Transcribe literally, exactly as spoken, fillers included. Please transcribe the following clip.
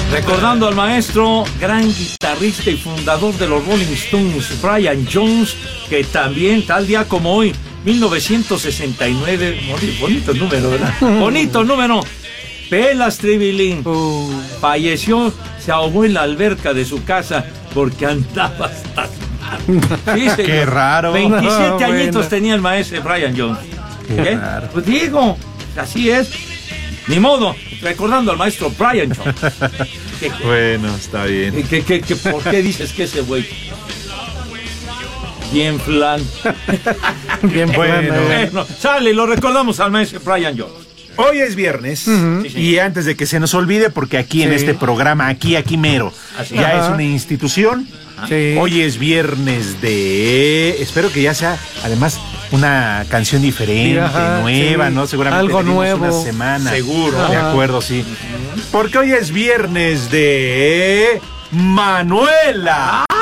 Recordando al maestro, gran guitarrista y fundador de los Rolling Stones, Brian Jones, que también, tal día como hoy, mil novecientos sesenta y nueve, bonito número, ¿verdad? Bonito número. Pelas Tribilín uh. falleció, se ahogó en la alberca de su casa porque andaba hasta... Sí, qué raro. veintisiete oh, añitos bueno. tenía el maestro Brian Jones. Qué ¿Qué? Raro. Pues digo, así es. Ni modo, recordando al maestro Brian Jones. ¿Qué, bueno, está bien. ¿Qué, qué, qué, ¿Por qué dices que ese güey? Bien flan. Bien bueno. bueno. Sale, lo recordamos al maestro Brian Jones. Hoy es viernes, uh-huh. sí, y antes de que se nos olvide, porque aquí sí. en este programa, aquí, aquí mero, Así. ya Ajá. es una institución. Sí. Hoy es viernes de... Espero que ya sea, además, una canción diferente, Ajá, nueva, sí. ¿no? Seguramente algo nuevo. Una semana. Seguro. De acuerdo, sí. Uh-huh. Porque hoy es viernes de... Manuela.